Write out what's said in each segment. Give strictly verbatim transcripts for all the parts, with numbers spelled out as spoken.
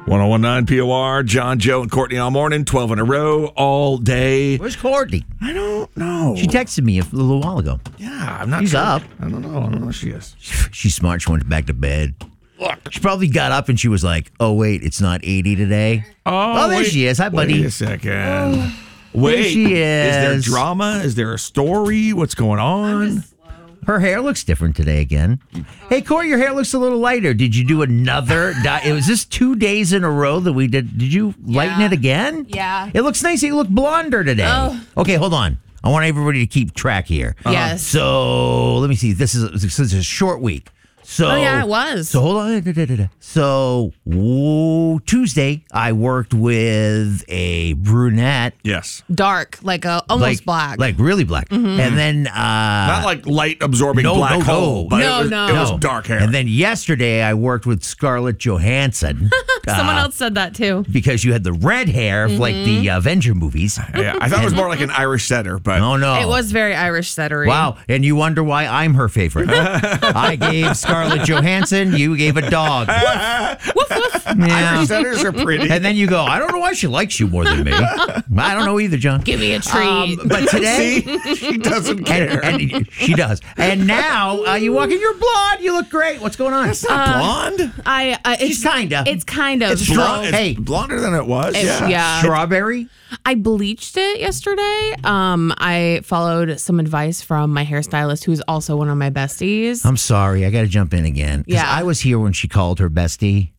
one oh one point nine P O R, John, Joe, and Courtney all morning, twelve in a row, all day. Where's Courtney? I don't know. She texted me a little while ago. Yeah, I'm not She's sure. up. I don't know. I don't know where she is. She's smart. She went back to bed. Look. She probably got up and she was like, oh, wait, it's not eighty today. Oh, Oh, there wait. she is. Hi, buddy. Wait a second. Wait. There she Is there is. drama? Is there a story? What's going on? Her hair looks different today again. Hey, Corey, your hair looks a little lighter. Did you do another? Di- was this two days in a row that we did? Did you lighten Yeah. it again? Yeah. It looks nice. You look blonder today. Oh. Okay, hold on. I want everybody to keep track here. Yes. So let me see. This is this is a short week. So Oh, yeah, it was. So hold on. Da, da, da, da. So whoa, Tuesday, I worked with a brunette, Yes. Dark, like a almost like black. like really black, and then uh, Not like light absorbing no, black no, hole, no. but No, it, was, no. it was No. dark hair. And then yesterday, I worked with Scarlett Johansson. Someone uh, else said that too. because you had the red hair, like the Avenger movies. yeah, I thought it was more like an Irish setter, but Oh no! It was very Irish settery. Wow, and you wonder why I'm her favorite. I gave Scarlett Johansson, you gave a dog. Woof, woof. Yeah. Irish setters are pretty. And then you go, I don't know why she likes you more than me. I don't know either, John. Give me a treat. Um, but today, See, she doesn't care. and, and she does. And now uh, you walk in, you're blonde. You look great. What's going on? It's not blonde. I, uh, it's She's kinda. It's kind of. It's, so- blonde. It's Hey. blonder than it was. It- yeah. yeah. Strawberry. I bleached it yesterday. Um, I followed some advice from my hairstylist, who's also one of my besties. I'm sorry. I got to jump in again. 'Cause Yeah. I was here when she called her bestie.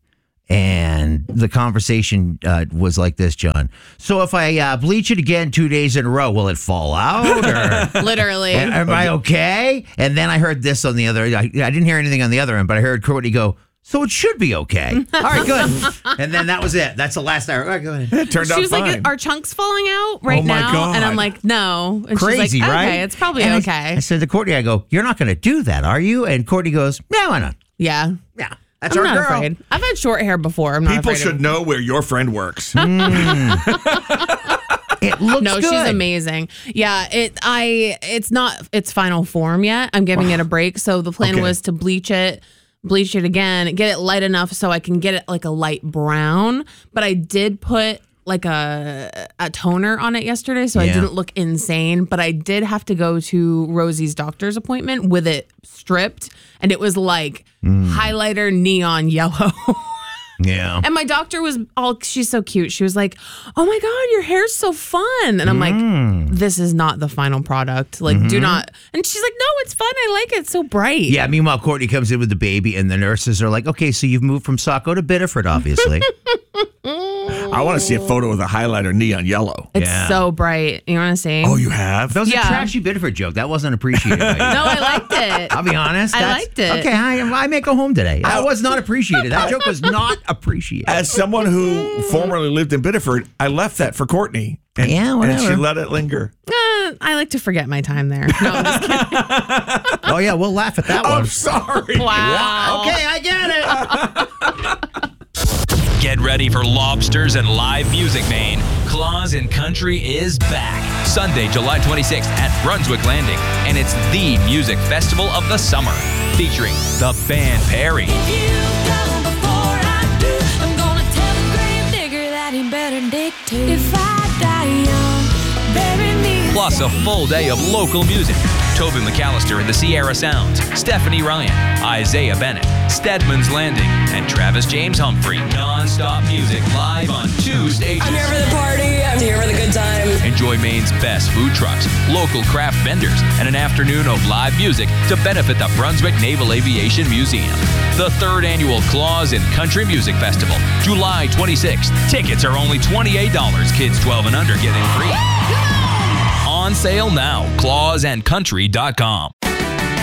And the conversation uh, was like this, John. So if I uh, bleach it again two days in a row, will it fall out? Or Literally. am I okay? And then I heard this on the other. I, I didn't hear anything on the other end, but I heard Courtney go, so it should be okay. All right, good. And then that was it. That's the last I heard. All right, go ahead. It turned She out was fine. like, "Are chunks falling out right Oh, my now?" God. And I'm like, "No." And Crazy, she's like, right? "Okay, it's probably And I- okay." I, said to Courtney, I go, you're not going to do that, are you? And Courtney goes, yeah, why not? yeah. Yeah, that's I'm our not girl. afraid. I've had short hair before. I'm not People afraid should of know where your friend works. It looks No, good. she's amazing. Yeah, it I it's not its final form yet. I'm giving it a break. So the plan Okay. was to bleach it, bleach it again, get it light enough so I can get it like a light brown. But I did put like a a toner on it yesterday, so I Yeah. didn't look insane. But I did have to go to Rosie's doctor's appointment with it stripped, and it was like highlighter neon yellow. Yeah. And my doctor was all, she's so cute. She was like, "Oh my God, your hair's so fun." And I'm Mm. like, this is not the final product. Like, do not. And she's like, "No, it's fun. I like it. It's so bright." Yeah, meanwhile, Courtney comes in with the baby, and the nurses are like, okay, so you've moved from Saco to Biddeford, obviously. I want to see a photo with a highlighter neon yellow. It's Yeah. so bright. You want to see? Oh, you have? That was Yeah. a trashy Biddeford joke. That wasn't appreciated by you. No, I liked it. I'll be honest. I that's- liked it. Okay, I, I make a home today. That was not appreciated. That joke was not appreciated. As someone who formerly lived in Biddeford, I left that for Courtney. And, Yeah, and she whatever. let it linger. Uh, I like to forget my time there. No, I'm just kidding. Oh, yeah, we'll laugh at that one. I'm sorry. Wow. Okay, I get it. Get ready for lobsters and live music, Maine. Claws and Country is back. Sunday, July twenty-sixth at Brunswick Landing. And it's the music festival of the summer. Featuring the band Perry. If you go before I do, I'm gonna tell the grave digger that he better dig too. If I die young, bury me. Plus a full day of local music. Toby McAllister and the Sierra Sounds, Stephanie Ryan, Isaiah Bennett, Stedman's Landing, and Travis James Humphrey. Non-stop music live on two stages. I'm here for the party. I'm here for the good time. Enjoy Maine's best food trucks, local craft vendors, and an afternoon of live music to benefit the Brunswick Naval Aviation Museum. The third annual Claws and Country Music Festival, July twenty-sixth. Tickets are only twenty-eight dollars. Kids twelve and under get in free. On sale now. claws and country dot com.